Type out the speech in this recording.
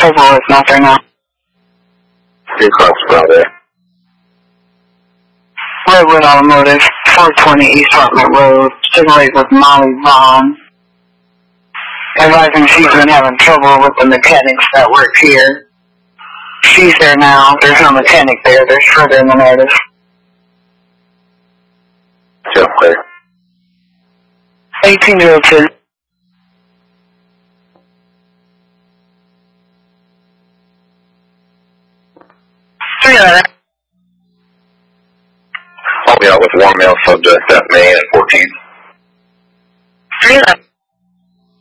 trouble with not there now. Your car's about there. Redwood Automotive, 420 East Hartman Road, stimulate with Molly Vaughn. Advising she's been having trouble with the mechanics that work here. She's there now. There's no mechanic there. There's further in the notice. Still clear. 1802. I'll be out with one male subject at May and 14th. 311.